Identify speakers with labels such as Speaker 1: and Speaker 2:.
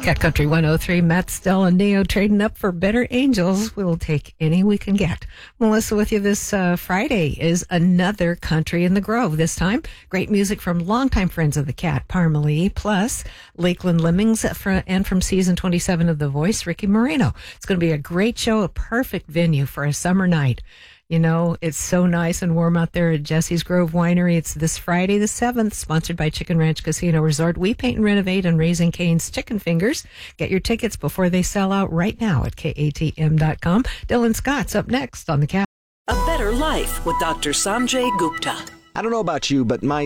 Speaker 1: Cat Country 103, Matt Stell and Neo trading up for Better Angels. We'll take any we can get. Melissa with you this Friday is Another Country in the Grove. This time, great music from longtime friends of the Cat, Parmalee, plus Lakeland Lemmings, and from season 27 of The Voice, Ricky Moreno. It's going to be a great show, a perfect venue for a summer night. You know, it's so nice and warm out there at Jesse's Grove Winery. It's this Friday the 7th, sponsored by Chicken Ranch Casino Resort. We paint and renovate on Raising Cane's Chicken Fingers. Get your tickets before they sell out right now at katm.com. Dylan Scott's up next on The Cat.
Speaker 2: A Better Life with Dr. Sanjay Gupta.
Speaker 3: I don't know about you, but my